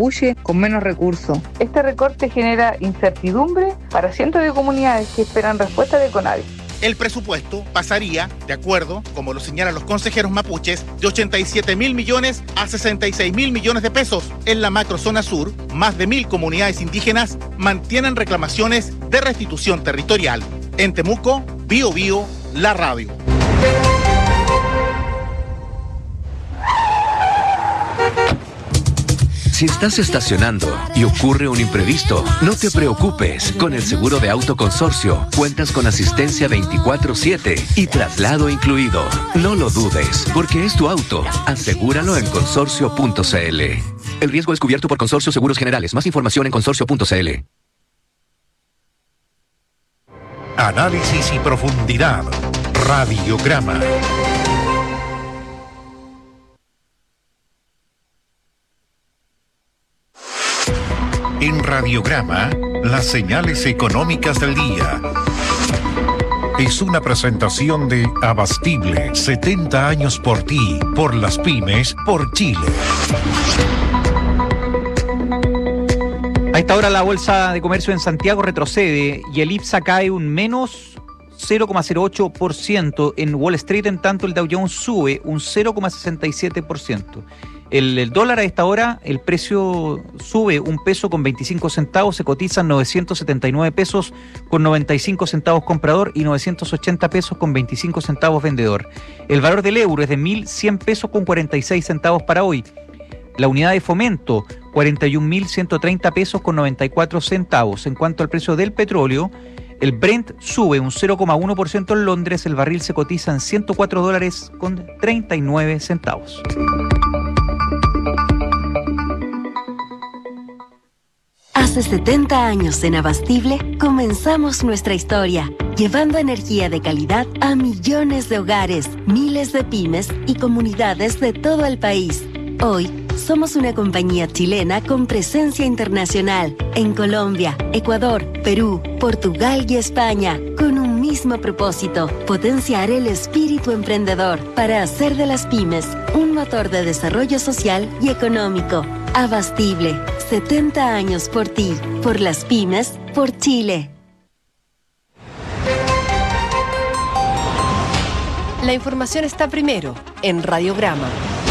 mapuche con menos recursos. Este recorte genera incertidumbre para cientos de comunidades que esperan respuesta de CONAVI. El presupuesto pasaría, de acuerdo, como lo señalan los consejeros mapuches, de 87.000 millones a 66.000 millones de pesos. En la macrozona sur, más de 1.000 comunidades indígenas mantienen reclamaciones de restitución territorial. En Temuco, Bío Bío, la radio. Si estás estacionando y ocurre un imprevisto, no te preocupes. Con el seguro de auto Consorcio, cuentas con asistencia 24/7 y traslado incluido. No lo dudes, porque es tu auto. Asegúralo en consorcio.cl. El riesgo es cubierto por Consorcio Seguros Generales. Más información en consorcio.cl. Análisis y profundidad. Radiograma. En Radiograma, las señales económicas del día. Es una presentación de Abastible, 70 años por ti, por las pymes, por Chile. A esta hora la Bolsa de Comercio en Santiago retrocede y el IPSA cae un menos 0,08%. En Wall Street, en tanto, el Dow Jones sube un 0,67%. El dólar a esta hora, el precio sube 1 peso con 25 centavos, se cotizan 979 pesos con 95 centavos comprador y 980 pesos con 25 centavos vendedor. El valor del euro es de 1.100 pesos con 46 centavos para hoy. La unidad de fomento, 41.130 pesos con 94 centavos. En cuanto al precio del petróleo, el Brent sube un 0,1% en Londres, el barril se cotiza en $104 con 39 centavos. Hace 70 años en Abastible comenzamos nuestra historia, llevando energía de calidad a millones de hogares, miles de pymes y comunidades de todo el país. Hoy somos una compañía chilena con presencia internacional en Colombia, Ecuador, Perú, Portugal y España, con un mismo propósito: potenciar el espíritu emprendedor para hacer de las pymes un motor de desarrollo social y económico. Abastible, 70 años por ti, por las pymes, por Chile. La información está primero en Radiograma.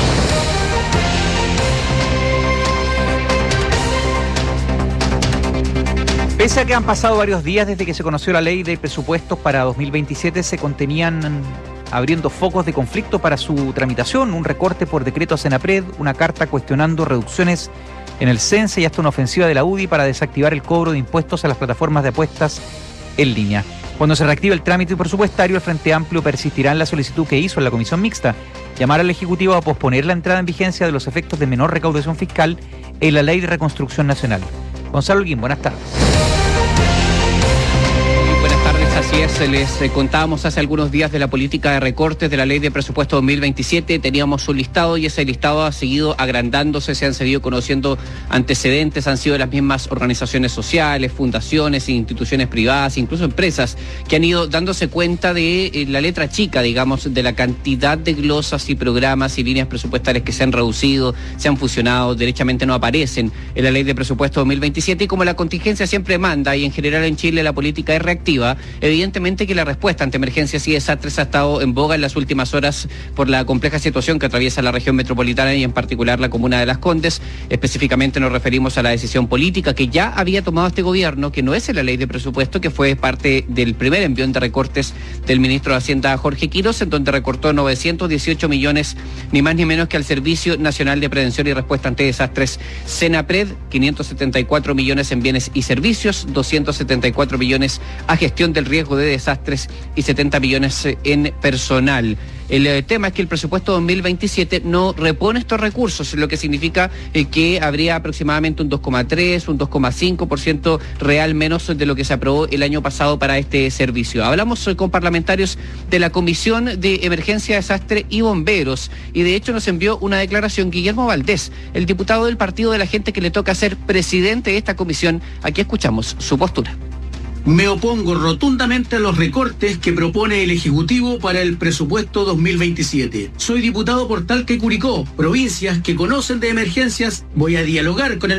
Pese a que han pasado varios días desde que se conoció la ley de presupuestos para 2027, se contenían abriendo focos de conflicto para su tramitación, un recorte por decreto a Senapred, una carta cuestionando reducciones en el CENSE y hasta una ofensiva de la UDI para desactivar el cobro de impuestos a las plataformas de apuestas en línea. Cuando se reactive el trámite presupuestario, el Frente Amplio persistirá en la solicitud que hizo en la Comisión Mixta, llamar al Ejecutivo a posponer la entrada en vigencia de los efectos de menor recaudación fiscal en la Ley de Reconstrucción Nacional. Gonzalo Holguín, buenas tardes. Así es, les contábamos hace algunos días de la política de recortes de la Ley de Presupuesto 2027, teníamos un listado y ese listado ha seguido agrandándose, se han seguido conociendo antecedentes, han sido las mismas organizaciones sociales, fundaciones, instituciones privadas, incluso empresas, que han ido dándose cuenta de la letra chica, digamos, de la cantidad de glosas y programas y líneas presupuestarias que se han reducido, se han fusionado, derechamente no aparecen en la Ley de Presupuesto 2027, y como la contingencia siempre manda y en general en Chile la política es reactiva, evidentemente que la respuesta ante emergencias y desastres ha estado en boga en las últimas horas por la compleja situación que atraviesa la región metropolitana y en particular la comuna de Las Condes. Específicamente nos referimos a la decisión política que ya había tomado este gobierno, que no es en la ley de presupuesto, que fue parte del primer envión de recortes del ministro de Hacienda Jorge Quiroz, en donde recortó 918 millones, ni más ni menos que al Servicio Nacional de Prevención y Respuesta ante Desastres Senapred, 574 millones en bienes y servicios, 274 millones a gestión del riesgo de desastres y 70 millones en personal. El tema es que el presupuesto 2027 no repone estos recursos, lo que significa que habría aproximadamente un 2,3, un 2,5% real menos de lo que se aprobó el año pasado para este servicio. Hablamos con parlamentarios de la Comisión de Emergencia, Desastre y Bomberos y de hecho nos envió una declaración Guillermo Valdés, el diputado del partido de la gente que le toca ser presidente de esta comisión. Aquí escuchamos su postura. Me opongo rotundamente a los recortes que propone el Ejecutivo para el presupuesto 2027. Soy diputado por Talca y Curicó, provincias que conocen de emergencias. Voy a dialogar con el